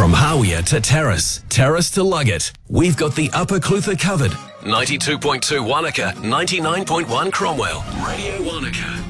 From Hawea to Terrace, Terrace to Luggett, we've got the Upper Clutha covered. 92.2 Wanaka, 99.1 Cromwell. Radio Wanaka.